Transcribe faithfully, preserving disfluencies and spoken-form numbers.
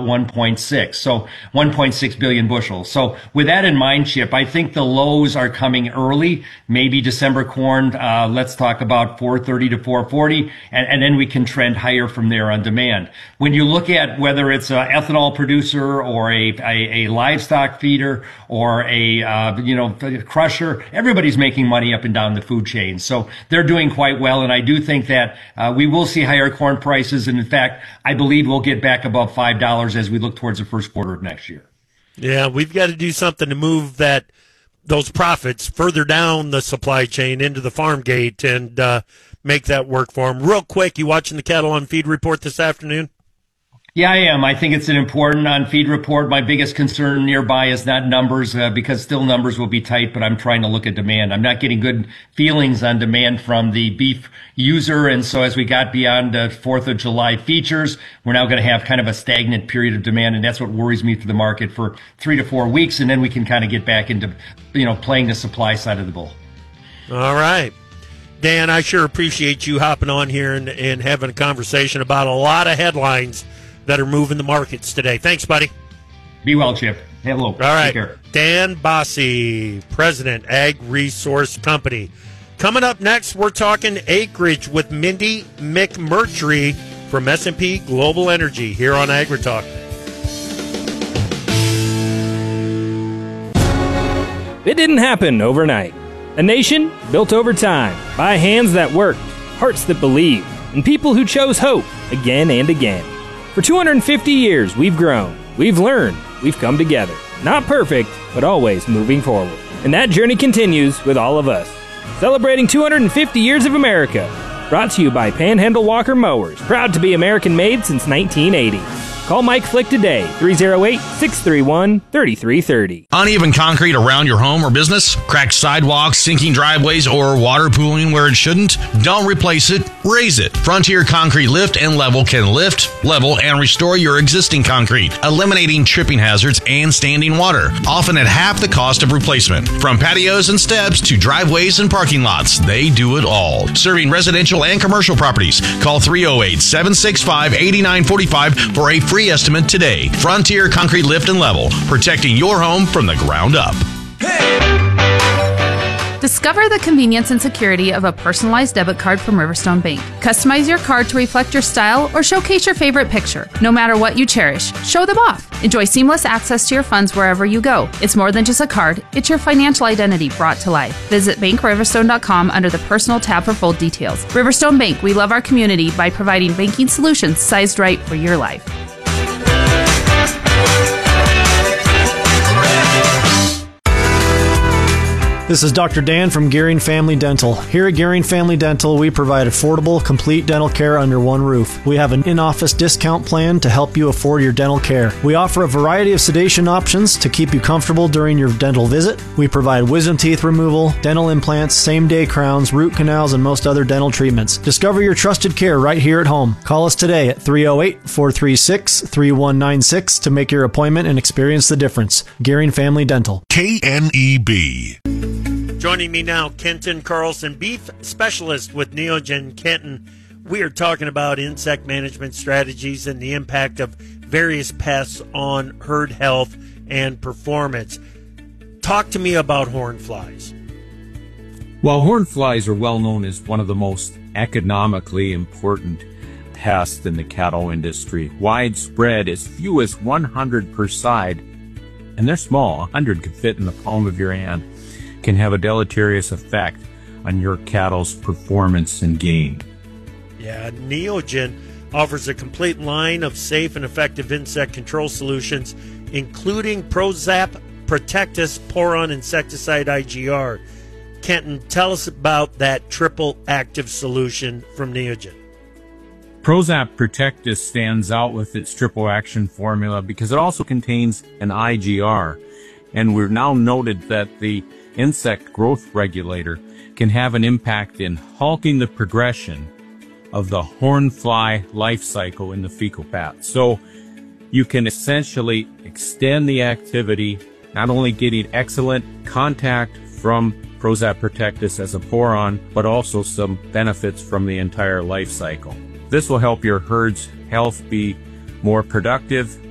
about one point six. So one point six billion bushels. So with that in mind, Chip, I think the lows are coming early. Maybe December corn, uh, let's talk about four thirty to four forty, and, and then we can trend higher from there on demand. When you look at whether it's an ethanol producer or a, a, a livestock feeder or a, uh, you know, crusher, everybody's making money up and down the food chain. So they're doing quite well. And I do think that uh, we will see higher corn prices. And in fact, I believe we'll get back above five dollars as we look towards the first quarter of next year. Yeah, we've got to do something to move that those profits further down the supply chain into the farm gate and uh, make that work for them. Real quick, you watching the Cattle on Feed report this afternoon? Yeah, I am. I think it's an important on feed report. My biggest concern nearby is not numbers, uh, because still numbers will be tight, but I'm trying to look at demand. I'm not getting good feelings on demand from the beef user. And so as we got beyond the fourth of July features, we're now going to have kind of a stagnant period of demand. And that's what worries me for the market for three to four weeks. And then we can kind of get back into, you know, playing the supply side of the bull. All right. Dan, I sure appreciate you hopping on here and, and having a conversation about a lot of headlines that are moving the markets today. Thanks, buddy. Be well, Chip. Hello. All right. Take care. Dan Bosse, President, Ag Resource Company. Coming up next, we're talking acreage with Mindy McMurtry from S and P Global Energy here on AgriTalk. It didn't happen overnight. A nation built over time by hands that worked, hearts that believed, and people who chose hope again and again. For two hundred fifty years, we've grown, we've learned, we've come together. Not perfect, but always moving forward. And that journey continues with all of us. Celebrating two hundred fifty years of America. Brought to you by Panhandle Walker Mowers, proud to be American-made since nineteen eighty. Call Mike Flick today, three oh eight, six three one, three three three oh. Uneven concrete around your home or business? Cracked sidewalks, sinking driveways, or water pooling where it shouldn't? Don't replace it, raise it. Frontier Concrete Lift and Level can lift, level, and restore your existing concrete, eliminating tripping hazards and standing water, often at half the cost of replacement. From patios and steps to driveways and parking lots, they do it all. Serving residential and commercial properties. Call three oh eight, seven six five, eight nine four five for a free estimate today. Frontier Concrete Lift and Level, protecting your home from the ground up. Discover the convenience and security of a personalized debit card from Riverstone Bank. Customize your card to reflect your style or showcase your favorite picture. No matter what you cherish, show them off. Enjoy seamless access to your funds wherever you go. It's more than just a card, it's your financial identity brought to life. Visit bank riverstone dot com under the Personal tab for full details. Riverstone Bank, we love our community by providing banking solutions sized right for your life. This is Doctor Dan from Gearing Family Dental. Here at Gearing Family Dental, we provide affordable, complete dental care under one roof. We have an in-office discount plan to help you afford your dental care. We offer a variety of sedation options to keep you comfortable during your dental visit. We provide wisdom teeth removal, dental implants, same-day crowns, root canals, and most other dental treatments. Discover your trusted care right here at home. Call us today at three oh eight, four three six, three one nine six to make your appointment and experience the difference. Gearing Family Dental. K N E B. Joining me now, Kenton Carlson, beef specialist with Neogen. Kenton, we are talking about insect management strategies and the impact of various pests on herd health and performance. Talk to me about horn flies. Well, horn flies are well known as one of the most economically important pests in the cattle industry. Widespread, as few as one hundred per side, and they're small. one hundred could fit in the palm of your hand. Can have a deleterious effect on your cattle's performance and gain. Yeah, Neogen offers a complete line of safe and effective insect control solutions, including Prozap, Protectus, Poron Insecticide I G R. Kenton, tell us about that triple active solution from Neogen. Prozap Protectus stands out with its triple action formula because it also contains an I G R. And we've now noted that the insect growth regulator can have an impact in halting the progression of the horn fly life cycle in the fecal path. So you can essentially extend the activity, not only getting excellent contact from Prozap Protectus as a poron, but also some benefits from the entire life cycle. This will help your herd's health be more productive,